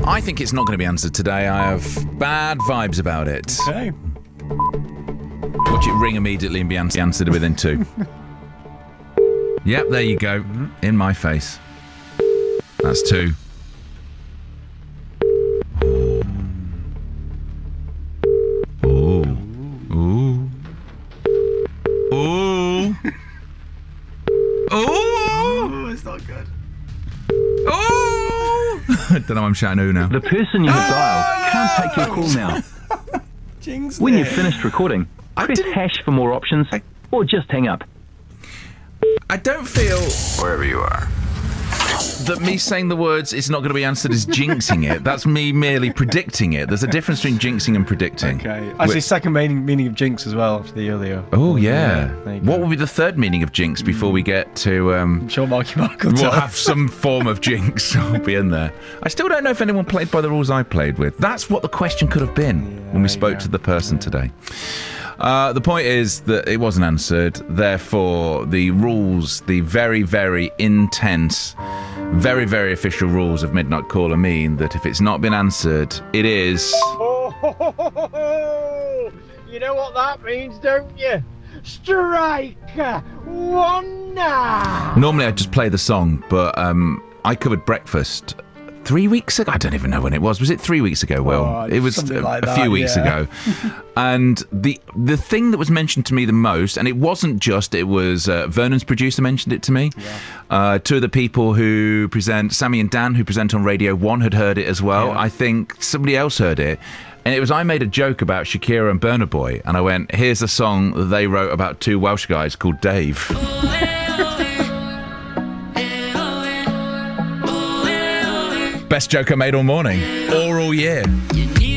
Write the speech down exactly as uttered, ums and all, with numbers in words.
I think it's not going to be answered today. I have bad vibes about it. Okay. Watch it ring immediately and be ans- answered within two. Yep, there you go. In my face. That's two. Ooh. Ooh. Ooh. Ooh. Oh, it's not good. Ooh. I don't know, I'm shouting ooh now. The person you have dialed can't take your call now. Jinx When it. you've finished recording, I press didn't- hash for more options, I- or just hang up. I don't feel Wherever you are. that me saying the words "it's not going to be answered" is jinxing it. That's me merely predicting it. There's a difference between jinxing and predicting. Okay. Actually, second meaning meaning of jinx as well after the earlier. Oh, yeah. There you What go. will be the third meaning of jinx before we get to... Um, I'm sure Marky Mark will we'll tell. have some form of jinx. I'll be in there. I still don't know if anyone played by the rules I played with. That's what the question could have been when we there you spoke go. to the person today. Uh, the point is that it wasn't answered. Therefore, the rules, the very, very intense, very, very official rules of Midnight Caller mean that if it's not been answered, it is... Oh, you know what that means, don't you? Strike one now. Normally I'd just play the song, but um, I covered Breakfast three weeks ago. I don't even know when it was. Was it three weeks ago, Will? Oh, it was something a, like a that, few weeks yeah. ago. And the the thing that was mentioned to me the most, and it wasn't just, it was uh, Vernon's producer mentioned it to me. Yeah. Uh, two of the people who present, Sammy and Dan, who present on Radio one, had heard it as well. Yeah. I think somebody else heard it. And it was, I made a joke about Shakira and Burna Boy, and I went, here's a song that they wrote about two Welsh guys called Dave. Best joke I made all morning, or all year.